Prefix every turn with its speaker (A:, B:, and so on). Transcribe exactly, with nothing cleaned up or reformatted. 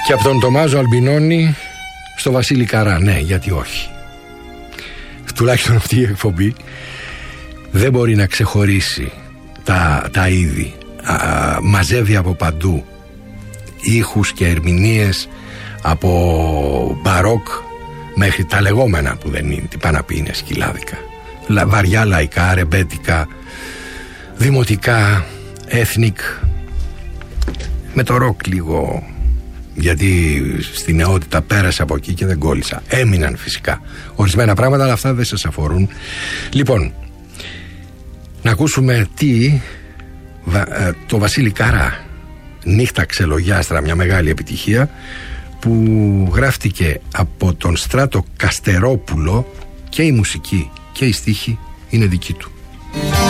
A: Και από τον Τομάζο Αλμπινόνι στο Βασίλη Καρά. Ναι, γιατί όχι. Τουλάχιστον αυτή η εκπομπή δεν μπορεί να ξεχωρίσει τα, τα είδη. Α, μαζεύει από παντού ήχους και ερμηνείες, από μπαρόκ μέχρι τα λεγόμενα που δεν είναι, τι πάνε να πει, είναι σκυλάδικα, βαριά λαϊκά, ρεμπέτικα, δημοτικά, ethnic, με το ροκ λίγο, γιατί στη νεότητα πέρασε από εκεί και δεν κόλλησα. Έμειναν φυσικά ορισμένα πράγματα, αλλά αυτά δεν σας αφορούν. Λοιπόν, να ακούσουμε τι το Βασίλη Καρά, Νύχτα Ξελογιάστρα, μια μεγάλη επιτυχία που γράφτηκε από τον Στράτο Καστερόπουλο, και η μουσική και η στίχη είναι δική του.